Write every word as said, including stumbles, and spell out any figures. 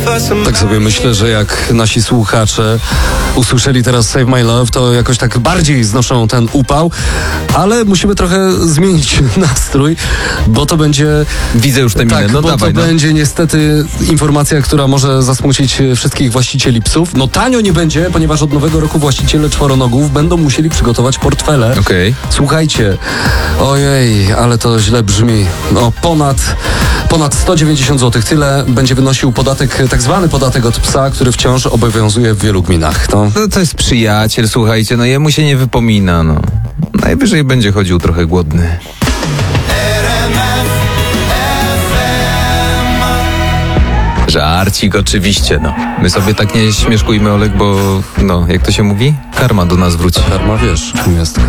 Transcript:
Tak sobie myślę, że jak nasi słuchacze usłyszeli teraz Save My Love, to jakoś tak bardziej znoszą ten upał, ale musimy trochę zmienić nastrój, bo to będzie... Widzę już te miny, tak, no bo dawaj. to No. będzie niestety informacja, która może zasmucić wszystkich właścicieli psów. No tanio nie będzie, ponieważ od nowego roku właściciele czworonogów będą musieli przygotować portfele. Okej. Okay. Słuchajcie, ojej, ale to źle brzmi. No ponad, ponad sto dziewięćdziesiąt złotych. Tyle będzie wynosił podatek, tak zwany podatek od psa, który wciąż obowiązuje w wielu gminach. To... No to jest przyjaciel, słuchajcie, no jemu się nie wypomina, no. Najwyżej będzie chodził trochę głodny. Żarcik oczywiście, no. My sobie tak nie śmieszkujmy, Olek, bo, no, jak to się mówi? Karma do nas wróci. Karma, wiesz, czym jest.